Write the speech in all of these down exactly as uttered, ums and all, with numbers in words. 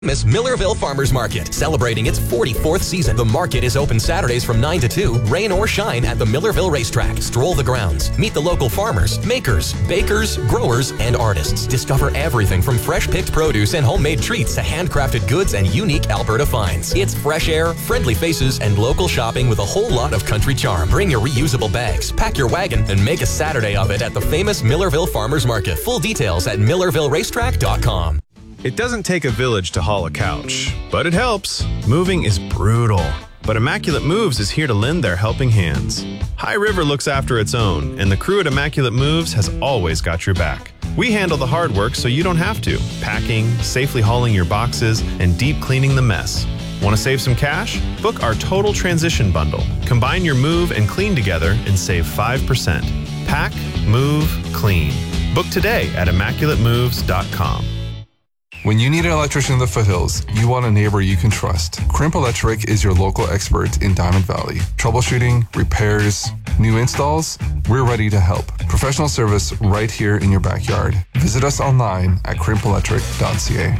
Miss Millerville Farmers Market, celebrating its forty-fourth season. The market is open Saturdays from nine to two, rain or shine at the Millerville Racetrack. Stroll the grounds, meet the local farmers, makers, bakers, growers, and artists. Discover everything from fresh-picked produce and homemade treats to handcrafted goods and unique Alberta finds. It's fresh air, friendly faces, and local shopping with a whole lot of country charm. Bring your reusable bags, pack your wagon, and make a Saturday of it at the famous Millerville Farmers Market. Full details at millerville racetrack dot com. It doesn't take a village to haul a couch, but it helps. Moving is brutal, but Immaculate Moves is here to lend their helping hands. High River looks after its own, and the crew at Immaculate Moves has always got your back. We handle the hard work so you don't have to. Packing, safely hauling your boxes, and deep cleaning the mess. Want to save some cash? Book our Total Transition Bundle. Combine your move and clean together and save five percent. Pack, move, clean. Book today at immaculate moves dot com. When you need an electrician in the foothills, you want a neighbor you can trust. Crimp Electric is your local expert in Diamond Valley. Troubleshooting, repairs, new installs, we're ready to help. Professional service right here in your backyard. Visit us online at crimp electric dot c a.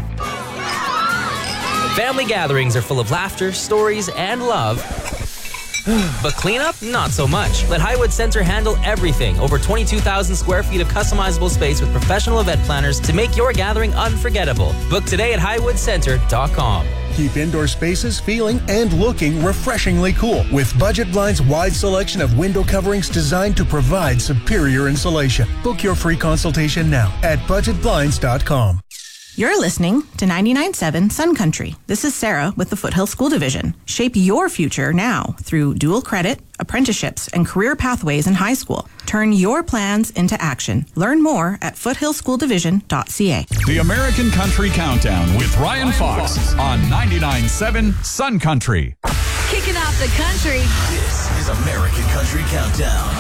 Family gatherings are full of laughter, stories, and love. But cleanup? Not so much. Let Highwood Center handle everything. Over twenty-two thousand square feet of customizable space with professional event planners to make your gathering unforgettable. Book today at highwood center dot com. Keep indoor spaces feeling and looking refreshingly cool with Budget Blinds' wide selection of window coverings designed to provide superior insulation. Book your free consultation now at budget blinds dot com. You're listening to ninety-nine point seven Sun Country. This is Sarah with the Foothill School Division. Shape your future now through dual credit, apprenticeships, and career pathways in high school. Turn your plans into action. Learn more at foothill school division dot c a. The American Country Countdown with Ryan, Ryan Fox, Fox on ninety-nine point seven Sun Country. Kicking off the country. This is American Country Countdown